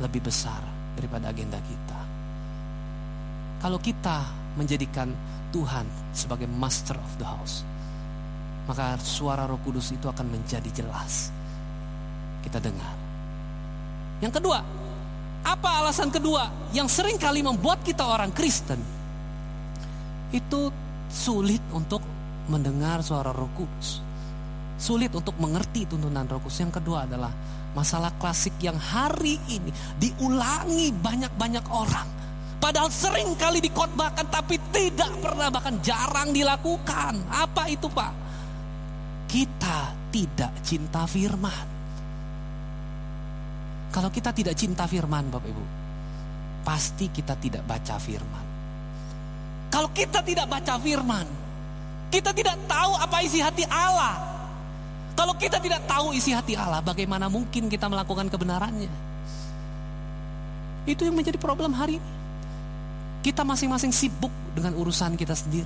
lebih besar daripada agenda kita. Kalau kita menjadikan Tuhan sebagai master of the house, maka suara Roh Kudus itu akan menjadi jelas. Kita dengar. Yang kedua, apa alasan kedua yang sering kali membuat kita orang Kristen itu sulit untuk mendengar suara Roh Kudus, sulit untuk mengerti tuntunan Roh Kudus? Yang kedua adalah masalah klasik yang hari ini diulangi banyak-banyak orang, padahal sering kali dikhotbahkan tapi tidak pernah, bahkan jarang dilakukan. Apa itu, Pak? Kita tidak cinta firman. Kalau kita tidak cinta firman, Bapak Ibu, pasti kita tidak baca firman. Kalau kita tidak baca firman, kita tidak tahu apa isi hati Allah. Kalau kita tidak tahu isi hati Allah, bagaimana mungkin kita melakukan kebenarannya? Itu yang menjadi problem hari ini. Kita masing-masing sibuk dengan urusan kita sendiri.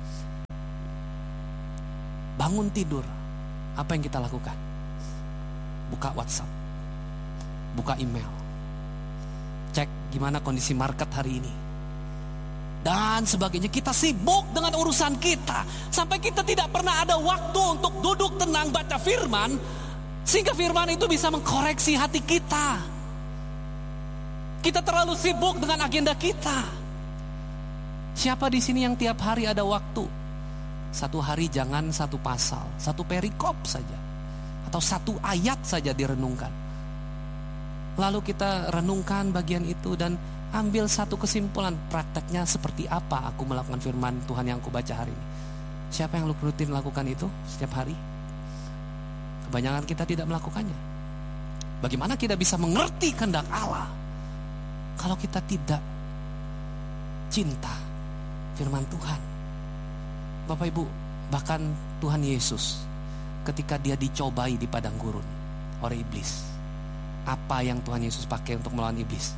Bangun tidur, apa yang kita lakukan? Buka WhatsApp, buka email, cek gimana kondisi market hari ini, dan sebagainya. Kita sibuk dengan urusan kita, sampai kita tidak pernah ada waktu untuk duduk tenang baca firman, sehingga firman itu bisa mengkoreksi hati kita. Kita terlalu sibuk dengan agenda kita. Siapa di sini yang tiap hari ada waktu? Satu hari jangan satu pasal, satu perikop saja, atau satu ayat saja direnungkan. Lalu kita renungkan bagian itu dan ambil satu kesimpulan, prakteknya seperti apa aku melakukan firman Tuhan yang aku baca hari ini. Siapa yang rutin lakukan itu setiap hari? Kebanyakan kita tidak melakukannya. Bagaimana kita bisa mengerti kehendak Allah kalau kita tidak cinta firman Tuhan? Bapak Ibu, bahkan Tuhan Yesus ketika dia dicobai di padang gurun oleh iblis, apa yang Tuhan Yesus pakai untuk melawan iblis?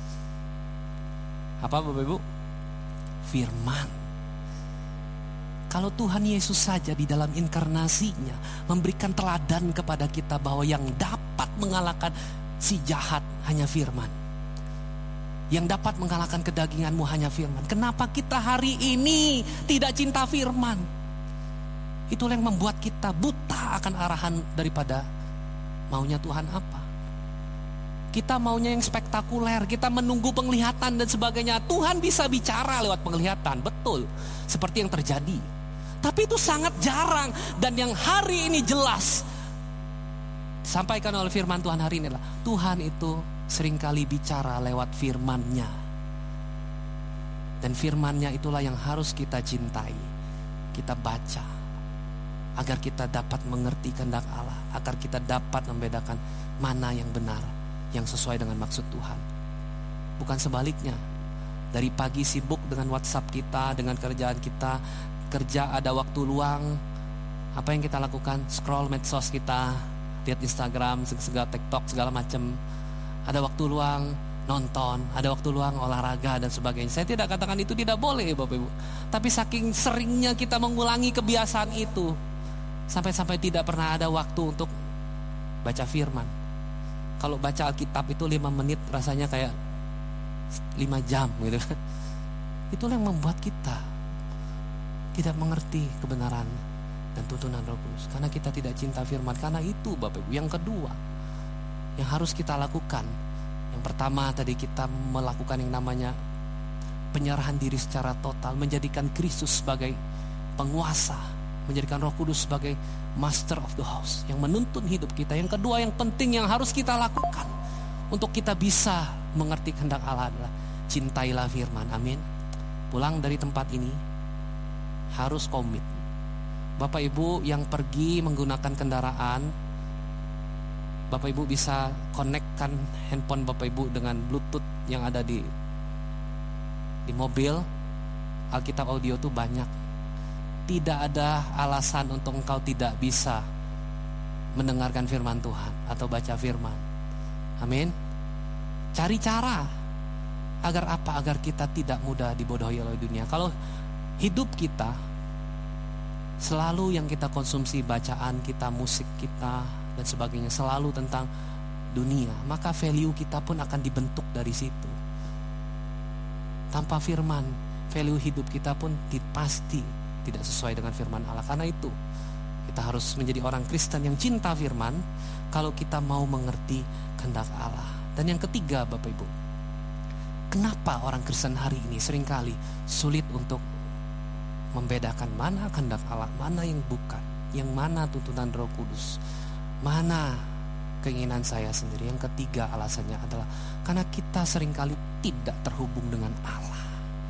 Apa, Bapak Ibu? Firman. Kalau Tuhan Yesus saja di dalam inkarnasinya memberikan teladan kepada kita bahwa yang dapat mengalahkan si jahat hanya firman, yang dapat mengalahkan kedaginganmu hanya firman. Kenapa kita hari ini tidak cinta firman? Itulah yang membuat kita buta akan arahan daripada maunya Tuhan apa. Kita maunya yang spektakuler, kita menunggu penglihatan dan sebagainya. Tuhan bisa bicara lewat penglihatan, betul, seperti yang terjadi. Tapi itu sangat jarang, dan yang hari ini jelas disampaikan oleh firman Tuhan hari ini adalah Tuhan itu seringkali bicara lewat firman-Nya. Dan firman-Nya itulah yang harus kita cintai, kita baca, agar kita dapat mengerti kehendak Allah, agar kita dapat membedakan mana yang benar, yang sesuai dengan maksud Tuhan. Bukan sebaliknya. Dari pagi sibuk dengan WhatsApp kita, dengan kerjaan kita, kerja ada waktu luang, apa yang kita lakukan? Scroll medsos kita, lihat Instagram, segala TikTok, segala macam. Ada waktu luang nonton, ada waktu luang olahraga dan sebagainya. Saya tidak katakan itu tidak boleh, Bapak Ibu. Tapi saking seringnya kita mengulangi kebiasaan itu, sampai-sampai tidak pernah ada waktu untuk baca firman. Kalau baca Alkitab itu 5 menit rasanya kayak 5 jam gitu. Itulah yang membuat kita tidak mengerti kebenaran dan tuntunan Roh Kudus, karena kita tidak cinta firman. Karena itu, Bapak Ibu, yang kedua yang harus kita lakukan, yang pertama tadi kita melakukan yang namanya penyerahan diri secara total, menjadikan Kristus sebagai penguasa, menjadikan Roh Kudus sebagai master of the house yang menuntun hidup kita. Yang kedua yang penting yang harus kita lakukan untuk kita bisa mengerti kehendak Allah adalah cintailah firman. Amin. Pulang dari tempat ini harus komit. Bapak Ibu yang pergi menggunakan kendaraan, Bapak Ibu bisa konekkan handphone Bapak Ibu dengan Bluetooth yang ada di mobil. Alkitab audio itu banyak. Tidak ada alasan untuk engkau tidak bisa mendengarkan firman Tuhan atau baca firman. Amin. Cari cara agar apa? Agar kita tidak mudah dibodohi oleh dunia. Kalau hidup kita selalu yang kita konsumsi, bacaan kita, musik kita dan sebagainya, selalu tentang dunia, maka value kita pun akan dibentuk dari situ. Tanpa firman, value hidup kita pun pasti tidak sesuai dengan firman Allah. Karena itu kita harus menjadi orang Kristen yang cinta firman kalau kita mau mengerti kehendak Allah. Dan yang ketiga, Bapak Ibu, kenapa orang Kristen hari ini seringkali sulit untuk membedakan mana kehendak Allah, mana yang bukan, yang mana tuntunan Roh Kudus, mana keinginan saya sendiri. Yang ketiga alasannya adalah karena kita seringkali tidak terhubung dengan Allah.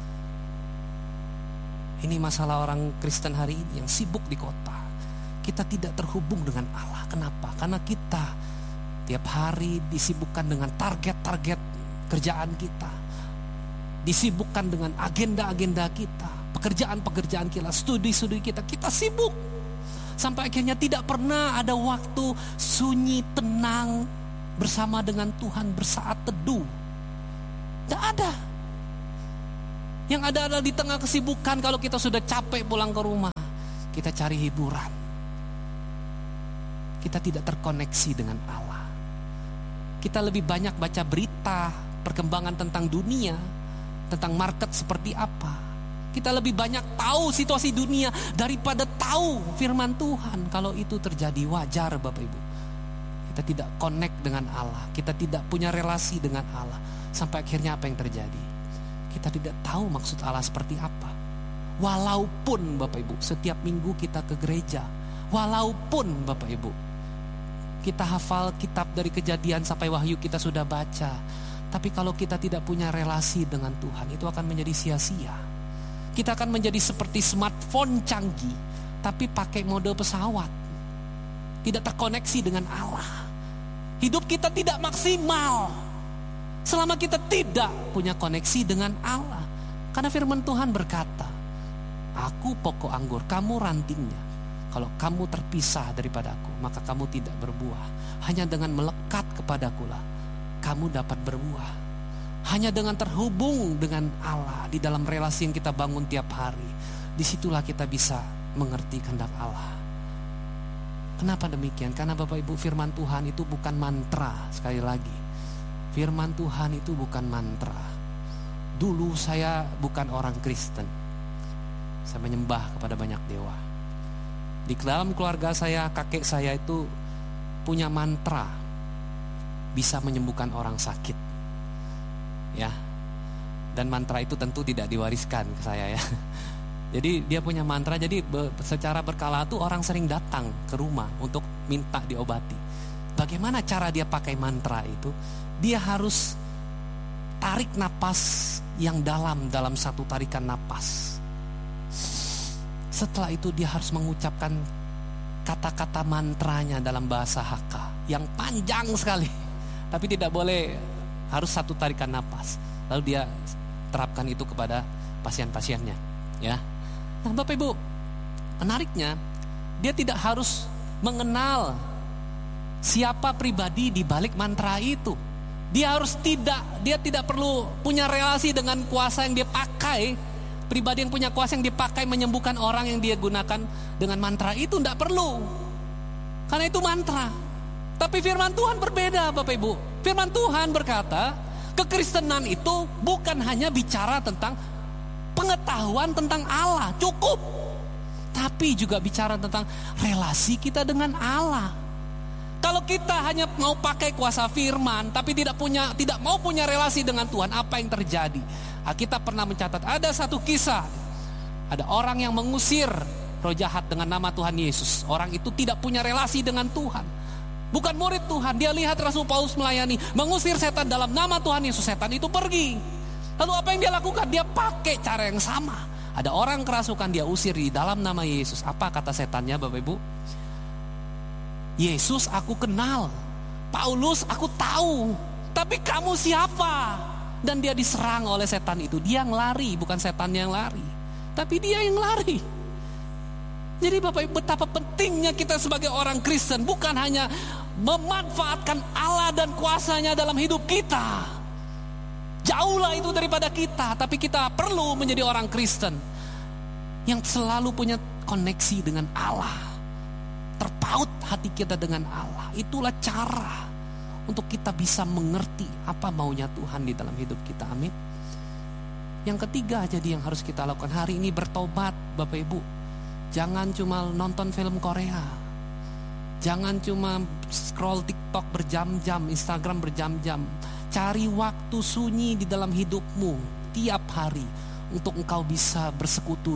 Ini masalah orang Kristen hari ini yang sibuk di kota. Kita tidak terhubung dengan Allah. Kenapa? Karena kita tiap hari disibukkan dengan target-target kerjaan kita, disibukkan dengan agenda-agenda kita, pekerjaan-pekerjaan kita, studi-studi kita. Kita sibuk sampai akhirnya tidak pernah ada waktu sunyi, tenang bersama dengan Tuhan, bersaat teduh. Tidak ada. Yang ada adalah di tengah kesibukan, kalau kita sudah capek pulang ke rumah, kita cari hiburan. Kita tidak terkoneksi dengan Allah. Kita lebih banyak baca berita, perkembangan tentang dunia, tentang market seperti apa. Kita lebih banyak tahu situasi dunia daripada tahu firman Tuhan. Kalau itu terjadi, wajar Bapak Ibu. Kita tidak connect dengan Allah. Kita tidak punya relasi dengan Allah. Sampai akhirnya apa yang terjadi? Kita tidak tahu maksud Allah seperti apa. Walaupun Bapak Ibu setiap minggu kita ke gereja, walaupun Bapak Ibu kita hafal kitab dari Kejadian sampai Wahyu kita sudah baca, tapi kalau kita tidak punya relasi dengan Tuhan, itu akan menjadi sia-sia. Kita akan menjadi seperti smartphone canggih, tapi pakai mode pesawat, tidak terkoneksi dengan Allah. Hidup kita tidak maksimal selama kita tidak punya koneksi dengan Allah. Karena firman Tuhan berkata, aku pokok anggur, kamu rantingnya. Kalau kamu terpisah daripadaku, maka kamu tidak berbuah. Hanya dengan melekat kepadakulah kamu dapat berbuah. Hanya dengan terhubung dengan Allah di dalam relasi yang kita bangun tiap hari, disitulah kita bisa mengerti kehendak Allah. Kenapa demikian? Karena Bapak Ibu, firman Tuhan itu bukan mantra. Sekali lagi, firman Tuhan itu bukan mantra. Dulu saya bukan orang Kristen, saya menyembah kepada banyak dewa. Di dalam keluarga saya, kakek saya itu punya mantra, bisa menyembuhkan orang sakit, ya. Dan mantra itu tentu tidak diwariskan ke saya, ya. Jadi dia punya mantra. Jadi secara berkala tuh orang sering datang ke rumah untuk minta diobati. Bagaimana cara dia pakai mantra itu? Dia harus tarik napas yang dalam satu tarikan napas. Setelah itu dia harus mengucapkan kata-kata mantranya dalam bahasa Hakka yang panjang sekali. Tapi tidak boleh, harus satu tarikan napas. Lalu dia terapkan itu kepada pasien-pasiennya, ya. Nah, Bapak Ibu, menariknya dia tidak harus mengenal siapa pribadi di balik mantra itu. Dia tidak perlu punya relasi dengan kuasa yang dia pakai. Pribadi yang punya kuasa yang dipakai menyembuhkan orang yang dia gunakan dengan mantra itu tidak perlu. Karena itu mantra. Tapi firman Tuhan berbeda Bapak Ibu. Firman Tuhan berkata, kekristenan itu bukan hanya bicara tentang pengetahuan tentang Allah, cukup. Tapi juga bicara tentang relasi kita dengan Allah. Kalau kita hanya mau pakai kuasa firman tapi tidak mau punya relasi dengan Tuhan, apa yang terjadi? Kita pernah mencatat ada satu kisah, ada orang yang mengusir roh jahat dengan nama Tuhan Yesus. Orang itu tidak punya relasi dengan Tuhan, bukan murid Tuhan. Dia lihat Rasul Paulus melayani, mengusir setan dalam nama Tuhan Yesus, setan itu pergi. Lalu apa yang dia lakukan? Dia pakai cara yang sama. Ada orang kerasukan, dia usir di dalam nama Yesus. Apa kata setannya Bapak Ibu? Yesus aku kenal, Paulus aku tahu, tapi kamu siapa? Dan dia diserang oleh setan itu. Dia yang lari, bukan setan yang lari, tapi dia yang lari. Jadi Bapak Ibu, betapa pentingnya kita sebagai orang Kristen bukan hanya memanfaatkan Allah dan kuasanya dalam hidup kita. Jauhlah itu daripada kita. Tapi kita perlu menjadi orang Kristen yang selalu punya koneksi dengan Allah, terpaut hati kita dengan Allah. Itulah cara untuk kita bisa mengerti apa maunya Tuhan di dalam hidup kita. Amin. Yang ketiga jadi yang harus kita lakukan hari ini, bertobat Bapak Ibu. Jangan cuma nonton film Korea, jangan cuma scroll TikTok berjam-jam, Instagram berjam-jam. Cari waktu sunyi di dalam hidupmu tiap hari untuk engkau bisa bersekutu